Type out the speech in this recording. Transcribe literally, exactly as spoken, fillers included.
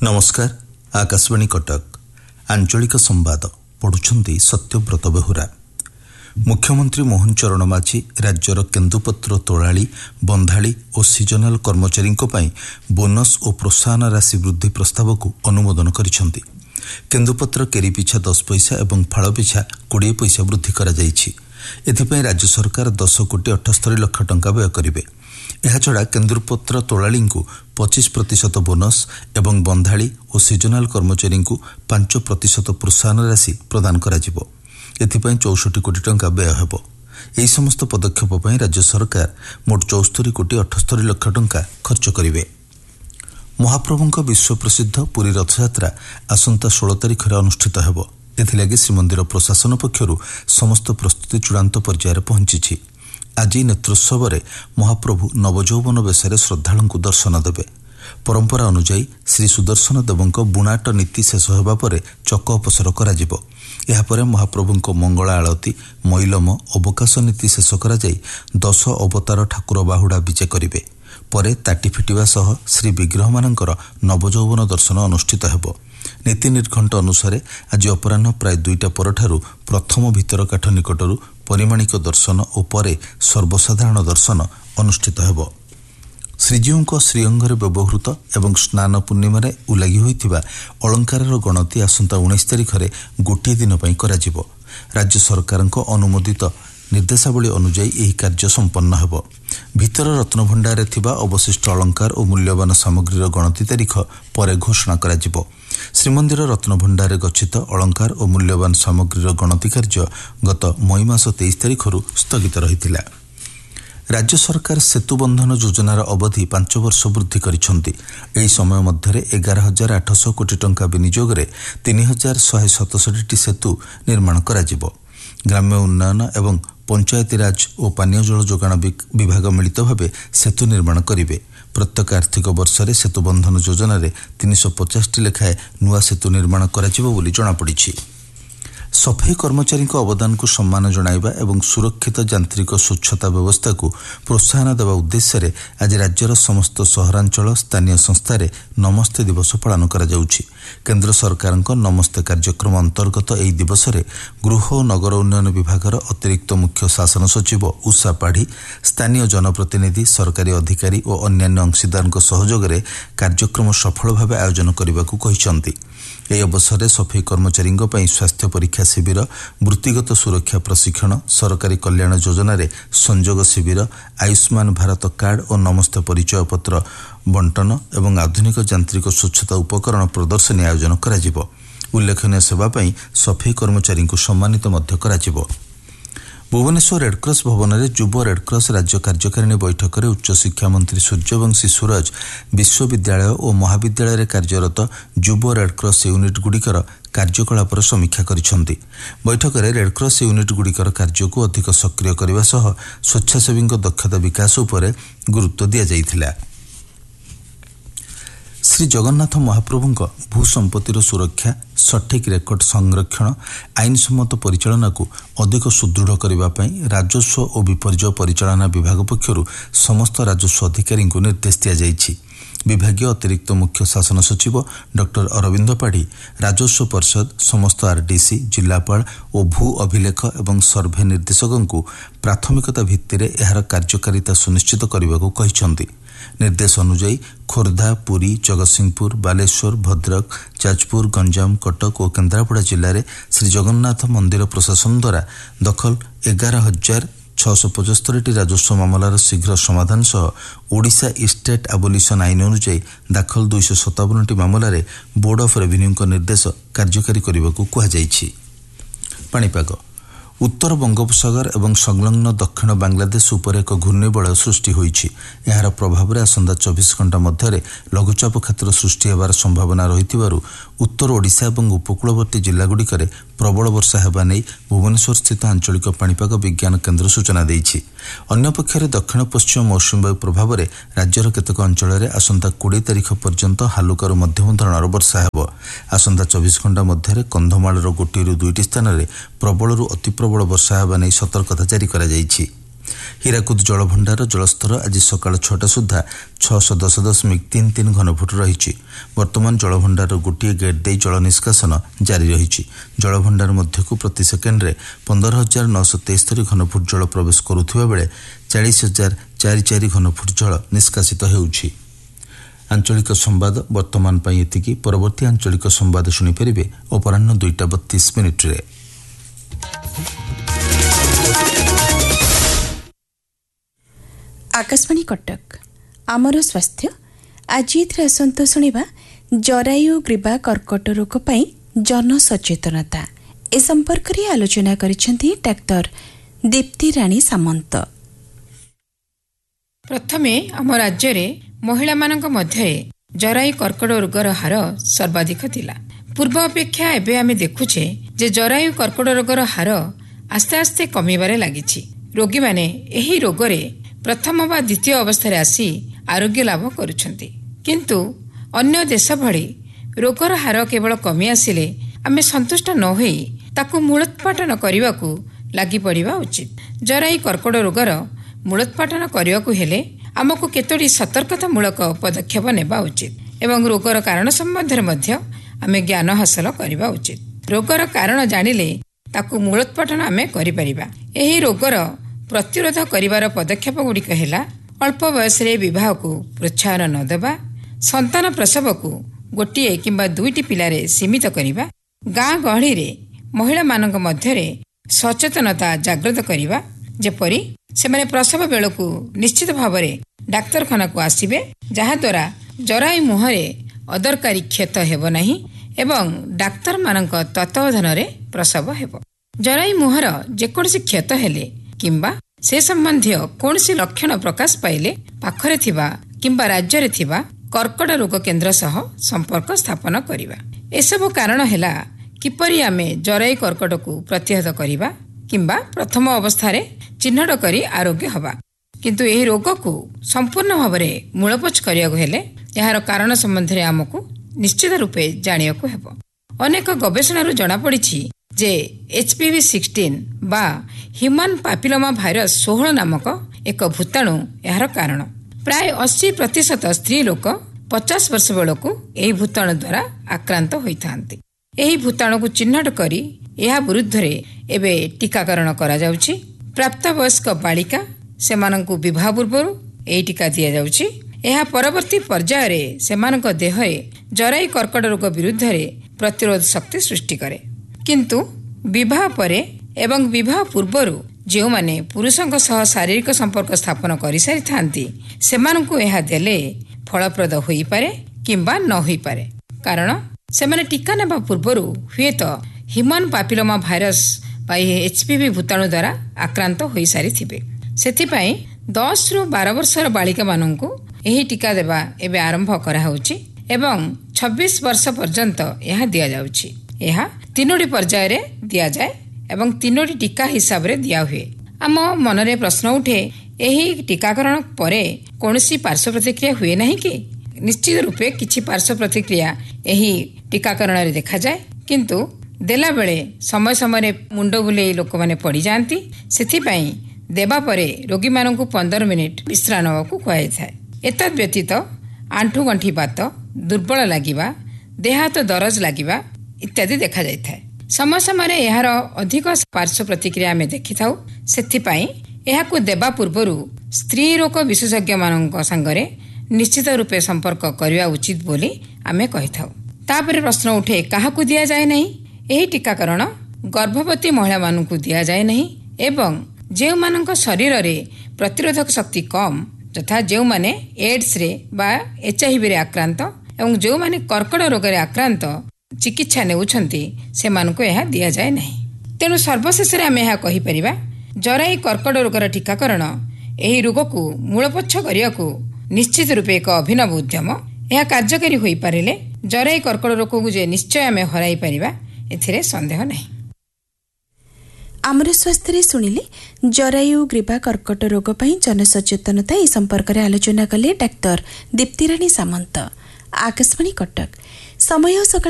नमस्कार। आकाशवाणी कटक आंचलिक संवाद पढ़ुछंती सत्यव्रत बेहुरा। मुख्यमंत्री मोहन चरण माझी राज्यर केन्दुपत्र तोलाली बंधाली और सीजनाल कर्मचारी बोनस और प्रोत्साहन राशि वृद्धि प्रस्ताव को अनुमोदन करिसेंती। केन्दुपत्र केरी पिछा दस पैसा और फाड़ पिछा कोड़े पैसा वृद्धि करा जायछि। एथिपाई राज्य सरकार दस कोटी अठस्तरी लक्ष टंका व्यय करिवे। एहाछड़ा केन्दुपत्र तोलाली पच्चीस प्रतिशत बोनस एवं बंधाली और सीजनाल कर्मचारी पांच प्रतिशत प्रोत्साहन राशि प्रदान कराजिबो। एथिपाई चौसठी कोटी टंका व्यय हेबो। एही समस्त पदक्षेप पई राज्य सरकार मोट चौस्तरी कोटी अठस्तरी लक्ष टंका खर्च करिवे। महाप्रभुंक विश्व प्रसिद्ध पुरी रथयात्रा आसंता षोल तारिख अनुष्ठित हेबो। एथिलागि श्रीमंदिर प्रशासन पक्षरु समस्त प्रस्तुति चूड़ांत पर्यायर पहुंची। आज नेत्रोत्सव में महाप्रभु नवजौवन बेशरे श्रद्धालु दर्शन देवे। परंपरा अनुजाई श्री सुदर्शन देवंक बुणाट नीति शेष होगा पर चक अपसर कराजिबो। यापर महाप्रभुंक मंगला आलती मैलम अवकाश नीति शेष करा जाई दश अवतार ठाकुर बाहुड़ा विजे करिवे। परे ताटी फिटिवा सह श्री विग्रह मानकर नवजौवन दर्शन अनुष्ठित हेबो। नीति निर्घंट अनुसार आज अपराह्न प्राय दुईटा परठारु प्रथम भीतर काठ निकटरू परिमाणिक दर्शन और परे सर्वसाधारण दर्शन अनुष्ठित हेबो। श्रीजीउंक श्रीअंगरे व्यवहृत एवं स्नान पूर्णिमार उलागी होइथिबा अलंकार गणति आसंता उन्नीस तारिख में गोटे दिन पर कराजिबो। राज्य सरकारक अनुमोदित निर्देशावली अनुजाई यही कार्य संपन्न हेबो। भीतर रत्नभंडार थिबा अवशिष्ट अलंकार और मूल्यवान सामग्रीर गणति तारिख पर घोषणा कराजिबो। श्रीमंदिर रत्नभंडार गच्छित अलंकार और मूल्यवान सामग्रीर गणति कार्य गत मई मास तेईस तारिख स्थगित रहिथिला। राज्य सरकार सेतु बंधन योजनार अवधि पांच वर्ष वृद्धि करिसेंती। एही समय मध्य एगार हजार आठश कोटी टंका विनियोग में तीन हजार शहे सतसठी सेतु निर्माण कराजिबो। ग्राम्य उन्नयन एवं पंचायती राज और पानीय जल जोगाण विभाग मिलित भाव सेतु निर्माण करिवे। प्रत्येक आर्थिक वर्ष में सेतु बंधन योजना रे तीन सौ पचास टी लेखाएं नुआ सेतु निर्माण कराजिबो बोली जଣାपड़िछि। सफाई कर्मचारी अवदान को सम्मान जणाइबा एवं सुरक्षित यांत्रिक स्वच्छता व्यवस्था को प्रोत्साहन देवा उद्देश्य आज राज्यर समस्त सहरांचल स्थानीय संस्थार नमस्ते दिवस पालन करा जाउछि। केन्द्र सरकार नमस्ते कार्यक्रम अंतर्गत एही दिवस रे गृह और नगर उन्नयन विभागर अतिरिक्त मुख्य शासन सचिव उषा पाढ़ी स्थानीय जनप्रतिनिधि सरकारी अधिकारी और अन्यान्य अंशीदार सहयोग में कार्यक्रम सफल भाव आयोजन करने को कहिसेंती। एही अवसर में सफाई कर्मचारी स्वास्थ्य परीक्षा शिविर, वृत्तिगत सुरक्षा प्रशिक्षण, सरकारी कल्याण योजना रे संजोग शिविर, आयुष्मान भारत कार्ड और नमस्ते परिचय पत्र बंटन एवं आधुनिक यांत्रिक स्वच्छता उपकरण प्रदर्शनी आयोजन कराजिबो। उल्लेखनीय सेवा पई सफाई कर्मचारी को सम्मानित मध्य कराजिबो। भुवनेश्वर रेडक्रॉस भवन में युव रेडक्रॉस राज्य कार्यकारिणी बैठक में उच्च शिक्षा मंत्री सूर्यवंशी सूरज विश्वविद्यालय और महाविद्यालय कार्यरत युव रेडक्रॉस यूनिट गुड़िकर कार्यकलापर समीक्षा करिसेंती। बैठक में रेडक्रॉस यूनिट गुड़िकर कार्य को अधिक सक्रिय करने सह स्वेच्छासेवी दक्षता विकास उपर गुरुत्व दि जाइथिला। श्री जगन्नाथ महाप्रभुंक भूसंपत्तिर सुरक्षा, सठिक रेकर्ड संरक्षण, आईन सम्मत परिचालना को अधिक सुदृढ़ करने राजस्व और विपर्यय परिचालना विभाग पक्षरु समस्त राजस्व अधिकारी को निर्देश दिया जाइछि। विभागीय अतिरिक्त मुख्य शासन सचिव डॉक्टर अरविंद पाढ़ी राजस्व परिषद, समस्त आरडीसी, जिलापाल और भू अभिलेख एवं सर्भे निर्देशकों को प्राथमिकता भित्तिरे एहार कार्यकारिता सुनिश्चित करने को कहिसेंती। निर्देश अनुजाई खोर्धा, पुरी, जगतसिंहपुर, बालेश्वर, भद्रक, जाजपुर, गंजाम, कटक और केन्द्रापड़ा जिले में श्री जगन्नाथ मंदिर प्रशासन द्वारा दखल एगार हजार छःश पचस्तरी राजस्व मामलार शीघ्र समाधान सह ओडिशा इस्टेट आबोलिशन आईन अनुजाई दाखल दुईश सतावन टी मामलार बोर्ड ऑफ रेवेन्यू निर्देश कार्यकारी करने को कहुଯାଇଛି। पाणीपाग उत्तर बंगोपसागर एवं संलग्न दक्षिण बांग्लादेश उपर एक घूर्णिबलय सृष्टि होइछि। एहार प्रभाव में आसंता चौबीस घंटा मध्य लघुचाप क्षेत्र सृष्टि होबार संभावना रहिथिबारु उत्तर ओडिशा एवं उपकूलवर्ती जिलागुड़िकरे प्रबल वर्षा हेबा नै भुवनेश्वर स्थित आंचलिक पाणीपाग विज्ञान केन्द्र सूचना देइछि। अन्य पक्षरे दक्षिण पश्चिम मौसुमी वायु प्रभाव में राज्यर केतेक अंचल में आसंता बीस तारिख पर्यंत हालुकारू मध्यम धरणर वर्षा हेबो। आसंता चौबीस घंटा मध्य कंधमालर गोटे दुईटी स्थान में प्रबलरू अति प्रबल वर्षा हेबा नै सतर्कता जारी करा जाइछि। ହୀରାକୁଦ ଜଳଭଣ୍ଡାର ଜଳସ୍ତର ଆଜି ସକାଳ ଛଅଟା ସୁଦ୍ଧା ଛଅଶହ ଦଶ ଦଶମିକ ତିନି ତିନି ଘନଫୁଟ ରହିଛି। ବର୍ତ୍ତମାନ ଜଳଭଣ୍ଡାର ଗୋଟିଏ ଗେଟ୍ ଦେଇ ଜଳ ନିଷ୍କାସନ ଜାରି ରହିଛି। ଜଳଭଣ୍ଡାର ମଧ୍ୟକୁ ପ୍ରତି ସେକେଣ୍ଡରେ ପନ୍ଦର ହଜାର ନଅଶହ ତେସ୍ତରୀ ଘନଫୁଟ ଜଳ ପ୍ରବେଶ କରୁଥିବା ବେଳେ ଚାଳିଶ ହଜାର ଚାରି ଚାରି ଘନଫୁଟ ଜଳ ନିଷ୍କାସିତ ହେଉଛି। ଆଞ୍ଚଳିକ ସମ୍ବାଦ ବର୍ତ୍ତମାନ ପାଇଁ ଏତିକି। ପରବର୍ତ୍ତୀ ଆଞ୍ଚଳିକ ସମ୍ବାଦ ଶୁଣିପାରିବେ ଅପରାହ୍ନ ଦୁଇଟା ବତିଶ ମିନିଟ୍ରେ। आकाशवाणी कटक आमर स्वास्थ्य आज आसंत शुणा जरायु ग्रीवा कर्कट रोग पर जनसचेतनता ए संपर्क में आलोचना करिसेंती डाक्टर दीप्ति राणी सामंत। प्रथमे आम राज्य रे महिला मानक मध्य जरायु कर्कट रोगर हार सर्वाधिक थिला। पूर्व अपेक्षा एबे आमे देखुछे जे जरायु कर्कट रोगर हार आस्ते आस्ते कमिबारे लागिछि। रोगी माने एही रोगरे प्रथम बा द्वितीय अवस्था आसी आरोग्य लाभ करुछंती, किंतु अन्य देश भली रोगर हार केवल कमी आसिले आमे संतुष्ट न होई ताकू मूलोत्पाटन करने लगी पड़ा उचित। जरायु कर्कट रोगर मूलोत्पाटन करने हेले आमको केतोटी सतर्कतामूलक पदक्षेप नेबा उचित एवं रोगर कारण संबंध में आमे ज्ञान हासिल करबा उचित। रोगर कारण जानिले ताकू मूलोत्पाटन आमे करि परिबा। एही रोगर प्रतिरोध करिवार पदक्षेप गुड़िक है अल्प बयस विवाह को प्रोत्साहन न देवा, संतान प्रसव को गोटे किंबा दुईटी पिलारे सीमित करिबा, गाँ गहली रे महिला मानक मध्यरे सचेतनता जागृत करिबा जेपरि सेमाने प्रसव बेलकू निश्चित भावरे डाक्तरखाना को आसिबे, जहा द्वारा जरायु मुहरे अदरकारी क्षत हेबो नाही एवं डाक्तर मानक तत्वावधान रे प्रसव हेबो। जरायु मुहर जेकोसी क्षत हेले किंबा से संबंधी कौनसी लक्षण प्रकाश पाइले पाखरे थिबा किंबा राज्य रे थिबा कर्कट रोग केंद्र सह संपर्क स्थापन करिबा। एसबु कारण हैला किपरि आमे जरायु कर्कट को प्रतिहत करिबा किंबा प्रथम अवस्था रे चिन्हट करी आरोग्य हवा। किंतु एही रोग को संपूर्ण भाव में मूलपोछ करियाको हेले यार कारण संबंध में आमको निश्चित रूपे जानियाको हेबो। अनेक गवेषणारू जणा पड़िछि जे एचपीवी सिक्सटीन बा ह्यूमन पापिलोमा भाइरस सोलह नामक एक भूताणु यार कारण। प्राय अस्सी प्रतिशत स्त्री लोक पचास वर्ष बेलू यही भूताणु द्वारा आक्रांत होइथांती। एही भूताणु को चिन्हट करी यह विरुद्ध रे एबे टीकाकरण करा जाउछि। प्राप्त वयस्क बालिका सेमानंकु विवाह पूर्व एही टीका दिया जाउछि। यह परवर्ती पर्याय रे सेमानक देहरे जरायु कर्कट रोग विरुद्ध रे प्रतिरोध शक्ति सृष्टि करे। किंतु विवाह परे एवं विवाह पूर्वरु जो माने पुरुषों सह शारीरिक संपर्क स्थापन कर सारी थांती सेमानंकु यह देले फलप्रद होई पारे किंबा न होई पारे, कारण सेमाने टीका नेबा पूर्वरु हुए तो ह्यूमन पापिलोमा भाइरस बा एचपीवी भूताणु द्वारा आक्रांत होई सारी थिबे। सेथिपाई दस रु बारह वर्षर बालिका मानंकु यही टीका देबा एबे आरंभ करा होउछि एवं छब्बीस वर्ष पर्यंत यह दिया जाउछि। यह तीनोटी पर्याय रे दिया जाए एवं तीनोटी टीका हिसाब रे दिया हुए। आम मनरे प्रश्न उठे यही टीकाकरण परे कौनसी पार्श्व प्रतिक्रिया हुए नहीं कि? निश्चित रूपे किछि पार्श्व प्रतिक्रिया यही टीकाकरण रे देखा जाए, किंतु देला बेले समय समय मुंड बुले लोक माने पड़ी जाती। सेथिपाई देबा परे रोगी मानकु पंद्रह मिनिट विश्राम नवाकू कहुए थाए। एतद व्यतीत आंठु गंठी बात, दुर्बल लागिबा, देह हाथ दरज लागिबा इत्यादि देखा जाय थाए। समय समय यार अधिक पार्श्व प्रतिक्रिया आमे देखि थाउ। सेथिपाई एहाकू देबा पूर्वरु स्त्री रोग विशेषज्ञ मानक संगरे निश्चित रूपे संपर्क करवा उचित बोली आमे कहि थाउ। तापर प्रश्न उठे काहाकू दिया जाए नहीं? एही टीकाकरण गर्भवती महिला मानकू दिया जाए नहीं एवं जे मानक शरीर रे प्रतिरोधक शक्ति कम, तथा जो माने एड्स रे बा एचआईवी रे आक्रांत एवं जो माने कर्कट रोग रे आक्रांत चिकित्सा नेउछंती से मानकू यह दिया जाए नहीं। तेणु सर्वशेष रे आमे यह कहि परिबा जरायु कर्कट रोगर टीकाकरण एही रोग को मूलपोछ करियाकू निश्चित रूपे एक अभिनव उद्यम। यह कार्यकारी होई पारिले जरायु कर्कट रोग को जे निश्चय आमे हराई परिबा एथिरे संदेह नहीं। आमर स्वास्थ्य शुणिले जरायु ग्रीवा कर्कट रोग पर जनसचेतनता ए संपर्क में आलोचना कले डाक्तर दीप्ति राणी सामंत। आकाशवाणी कटक समय सकाळ